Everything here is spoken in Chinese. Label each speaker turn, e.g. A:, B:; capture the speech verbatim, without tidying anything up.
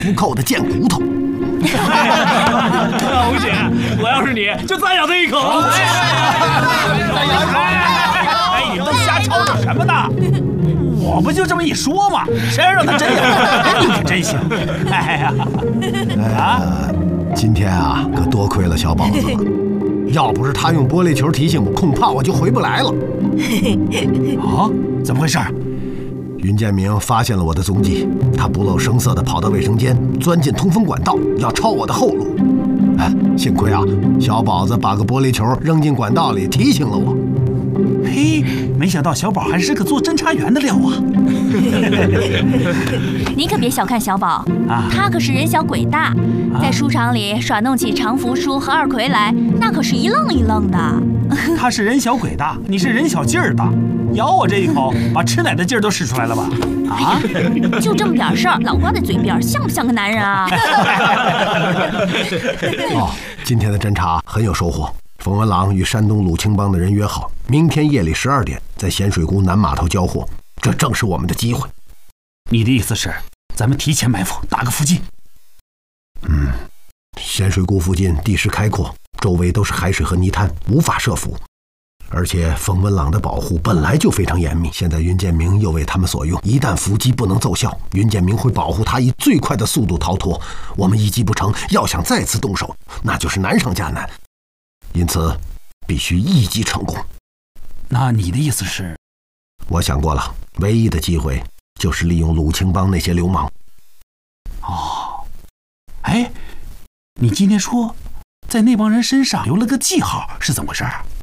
A: 不够的贱骨头。
B: 吴姐，我要是你就再咬他一口。哎，你们都瞎吵吵什么呢？我不就这么一说吗？谁让他真咬？你可真行！哎呀，
A: 啊，今天啊，可多亏了小宝子了。要不是他用玻璃球提醒我，恐怕我就回不来了。
B: 啊，怎么回事？
A: 云建明发现了我的踪迹，他不露声色地跑到卫生间，钻进通风管道，要抄我的后路。哎，幸亏啊，小宝子把个玻璃球扔进管道里，提醒了我。
B: 嘿，没想到小宝还是个做侦查员的料啊！
C: 你可别小看小宝
B: 啊，
C: 他可是人小鬼大，在书场里耍弄起常福书和二奎来，那可是一愣一愣的。
B: 他是人小鬼大，你是人小劲儿大，咬我这一口，把吃奶的劲儿都使出来了吧？啊！
C: 就这么点事儿，老挂在嘴边，像不像个男人啊？
A: 哦，今天的侦查很有收获。冯文郎与山东鲁青帮的人约好，明天夜里十二点在咸水沽南码头交货，这正是我们的机会。
B: 你的意思是，咱们提前埋伏，打个伏击？
A: 嗯，咸水沽附近地势开阔，周围都是海水和泥滩，无法设伏。而且冯文郎的保护本来就非常严密，现在云建明又为他们所用，一旦伏击不能奏效，云建明会保护他以最快的速度逃脱。我们一击不成，要想再次动手，那就是难上加难。因此，必须一击成功。
B: 那你的意思是？
A: 我想过了，唯一的机会就是利用鲁青帮那些流氓。
B: 哦，哎，你今天说，在那帮人身上留了个记号，是怎么回事？